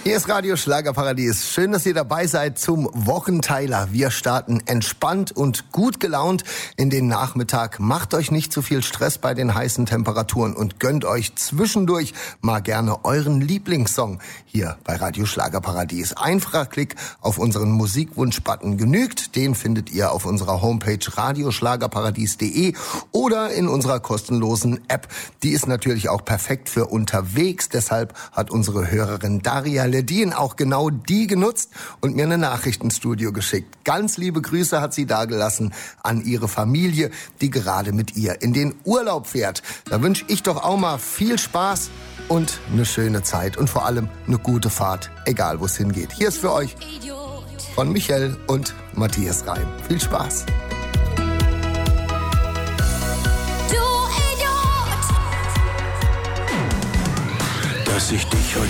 Hier ist Radio Schlagerparadies. Schön, dass ihr dabei seid zum Wochenteiler. Wir starten entspannt und gut gelaunt in den Nachmittag. Macht euch nicht zu viel Stress bei den heißen Temperaturen und gönnt euch zwischendurch mal gerne euren Lieblingssong hier bei Radio Schlagerparadies. Einfacher Klick auf unseren Musikwunsch-Button genügt. Den findet ihr auf unserer Homepage radioschlagerparadies.de oder in unserer kostenlosen App. Die ist natürlich auch perfekt für unterwegs. Deshalb hat unsere Hörerin Daria Ledin auch genau die genutzt und mir eine Nachricht ins Studio geschickt. Ganz liebe Grüße hat sie dagelassen an ihre Familie, die gerade mit ihr in den Urlaub fährt. Da wünsche ich doch auch mal viel Spaß und eine schöne Zeit und vor allem eine gute Fahrt, egal wo es hingeht. Hier ist für euch von Michael und Matthias Reim. Viel Spaß. Dass ich dich heute